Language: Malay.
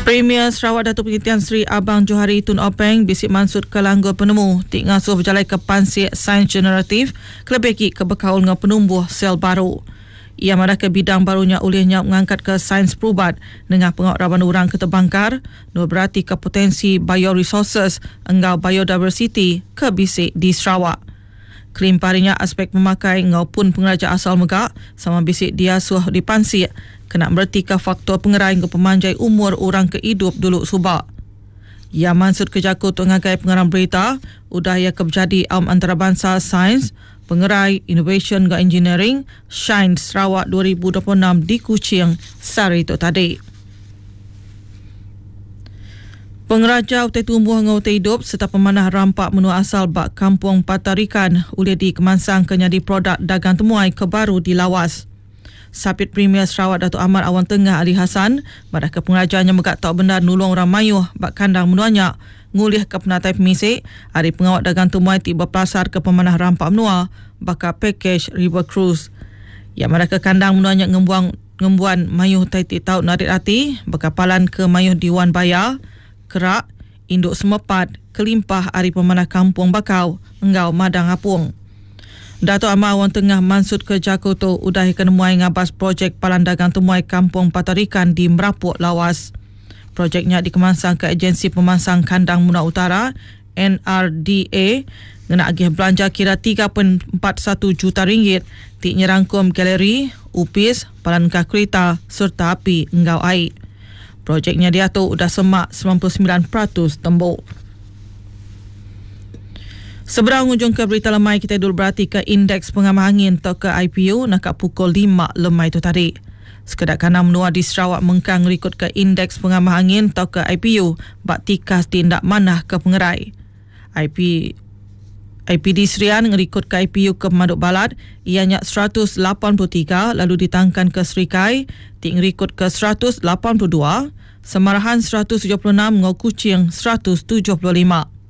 Premier Sarawak Datuk Penghentian Seri Abang Johari Tun Openg bisik mansut ke langgur penemu tik ngasuh berjalai ke pansik sains generatif kelebih ke bekaul dengan penumbuh sel baru. Ia madah ke bidang barunya olehnya mengangkat ke sains perubat dengan pengaraban orang ketebangkar nur berarti ke potensi bioresources engau biodiversity ke bisik di Sarawak. Krim parinya aspek memakai ngaupun pengeraja asal megak sama bisik dia suah dipansik kena berarti ke faktor pengerai ke pemanjai umur orang ke hidup dulu subak. Ia mansut ke jaku untuk ngagai pengarang berita udah ia kebjadi antarabangsa sains, pengerai, innovation ke engineering, Shine Sarawak 2026 di Kuching sehari itu tadi. Pengeraja utai tumbuh dengan utai hidup serta pemanah rampak menu asal bak kampung Patarikan boleh dikemansang ke jadi produk dagang temuai ke baru di lawas. Sapit Premier Sarawak Datuk Ahmad Awan Tengah Ali Hassan madah ke pengerajanya megak tak benar nulung orang mayuh bak kandang menuanya ngulih ke penatai pemisik hari pengawat dagang temuai tiba pasar ke pemanah rampak menua bakal package River Cruise. Ya madah ke kandang menuanya ngembuan mayuh taiti tau narik hati bekapalan ke mayuh Diwan Baya, Kerak, Induk Semepat, Kelimpah hari pemanah kampung Bakau, Enggau Madang Apung. Datuk Ahmad Awan Tengah mansut ke Jakarta udah kenemuai ngabas projek palan dagang temuai kampung Patarikan di Merapuk Lawas. Projeknya dikemansang ke agensi pemansang kandang Muna Utara NRDA ngena agih belanja kira 3.41 juta ringgit tik nyerangkum galeri, upis, palan kah kereta serta api enggau air. Projeknya diatur udah semak 99% tembok. Seberang ujung ke berita lemai kita dulu berarti ke indeks pengamah angin atau ke IPU nak pukul 5 lemai itu tadi. Sekedar kerana menua di Sarawak mengkang rekod ke indeks pengamah angin atau ke IPU bak tikas tindak manah ke pengerai. IPD Serian ngerikut ke IPU ke Maduk Balat ianya 183 lalu ditangkan ke Serikai tik ngerikut ke 182, Semarahan 176 ngau Kuching 175.